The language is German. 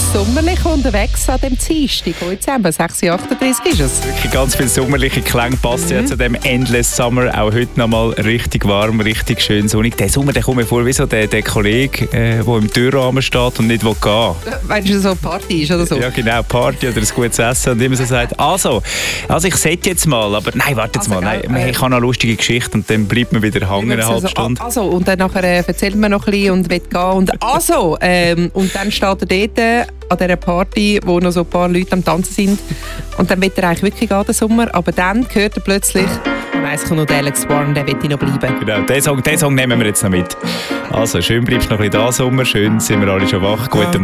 sommerlich unterwegs an dem Dienstag. Heute zusammen, 6.38 ist es. Wirklich ganz viel sommerliche Klänge passt ja zu dem Endless Summer. Auch heute noch mal richtig warm, richtig schön sonnig. Der Sommer, der kommt mir vor wie so der Kollege, der im Türrahmen steht und nicht gehen will. Wenn es so eine Party ist oder so. Ja genau, Party oder ein gutes Essen und immer so sagt, also ich setze jetzt mal, aber nein, warte jetzt mal, nein, ich habe noch eine lustige Geschichte und dann bleibt man wieder hängen eine halbe Stunde. Also, und dann nachher erzählt man noch ein bisschen und will gehen und und dann steht er dort an dieser Party, wo noch so ein paar Leute am Tanzen sind und dann will er eigentlich wirklich gehen, den Sommer, aber dann hört er plötzlich, es kommt noch der Alex Warren, der will noch bleiben. Genau, den Song nehmen wir jetzt noch mit. Also, schön bleibst du noch ein bisschen da, Sommer, schön sind wir alle schon wach. Guten